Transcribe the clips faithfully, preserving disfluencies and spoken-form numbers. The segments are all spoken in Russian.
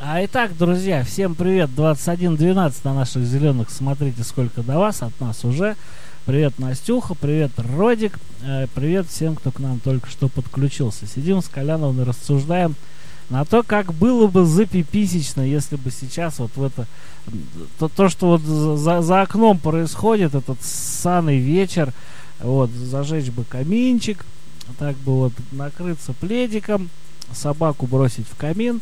А итак, друзья, всем привет. двадцать один двенадцать на наших зеленых. Смотрите, сколько до вас, от нас уже. Привет, Настюха, привет, Родик. Э, привет всем, кто к нам только что подключился. Сидим с Коляновым и рассуждаем на то, как было бы запиписечно, если бы сейчас вот в это... То, то что вот за, за окном происходит, этот ссаный вечер, вот, зажечь бы каминчик, так бы вот накрыться пледиком, собаку бросить в камин.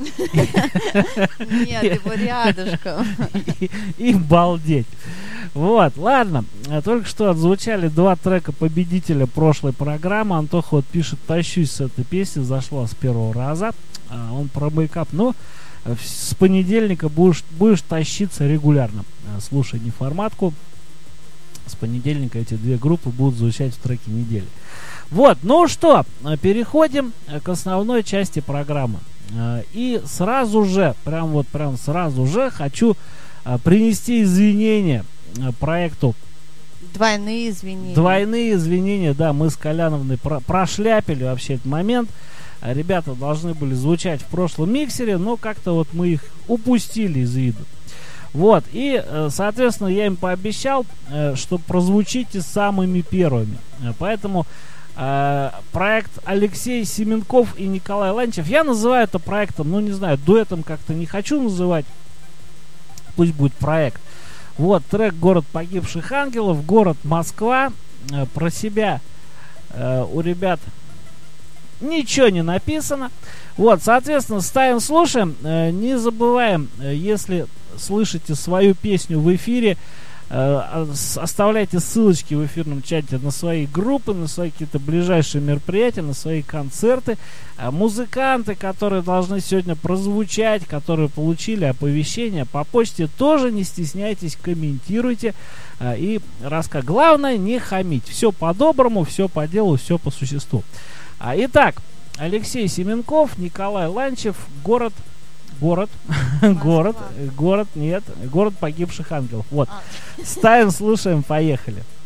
Нет, его рядышком. И балдеть. Вот, ладно. Только что отзвучали два трека победителя прошлой программы. Антоха вот пишет: тащусь с этой песни, зашла с первого раза. Он про мейкап. Ну, с понедельника будешь, будешь тащиться регулярно. Слушай неформатку. С понедельника эти две группы будут звучать в треке недели. Вот, ну что, переходим к основной части программы. И сразу же, прям вот прям сразу же хочу принести извинения проекту. Двойные извинения. Двойные извинения, да, мы с Коляновной про- прошляпили вообще этот момент. Ребята должны были звучать в прошлом миксере, но как-то вот мы их упустили из виду. Вот, и, соответственно, я им пообещал, что прозвучите самыми первыми. Поэтому э, проект Алексей Семенков и Николай Ланчев, я называю это проектом, ну, не знаю, дуэтом как-то не хочу называть, пусть будет проект. Вот, трек «Город погибших ангелов», город Москва. Э, про себя э, у ребят ничего не написано. Вот, соответственно, ставим, слушаем. Э, не забываем, э, если слышите свою песню в эфире, э, оставляйте ссылочки в эфирном чате на свои группы, на свои какие-то ближайшие мероприятия, на свои концерты. э, Музыканты, которые должны сегодня прозвучать, которые получили оповещение по почте, тоже не стесняйтесь, комментируйте. э, И раска... главное не хамить. Все по-доброму, все по делу, все по существу. а, Итак, Алексей Семенков, Николай Ланчев, город Город, город, город, нет, город погибших ангелов. Вот. А. Ставим, слушаем, поехали.